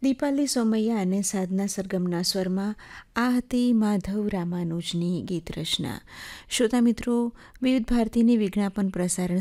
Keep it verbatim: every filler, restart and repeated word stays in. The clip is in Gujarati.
દીપાલી સોમૈયા અને સાધના સરગમના સ્વરમાં આ હતી માધવ રામાનુજની ગીત રચના. શ્રોતા મિત્રો, વિવિધ ભારતીની વિજ્ઞાપન પ્રસારણ